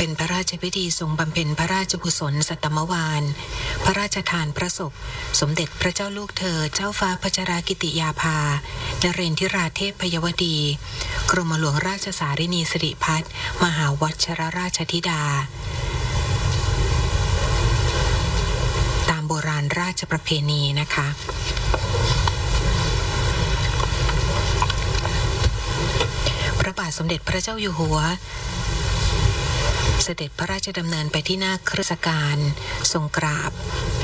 เป็นพระราชพิธีทรงบำเพ็ญพระราชกุศลสัตตมวาลพระราชทานพระศพสมเด็จพระเจ้าลูกเธอเจ้าฟ้าพัชรกิติยาภานเรนทิราเทพพยวดีกรมหลวงราชสารินีสิริพัฒน์มหาวชรราชธิดาตามโบราณราชประเพณีนะคะพระบาทสมเด็จพระเจ้าอยู่หัวเสด็จพระราชดำเนินไปที่หน้าเครื่องราชการทรงกราบ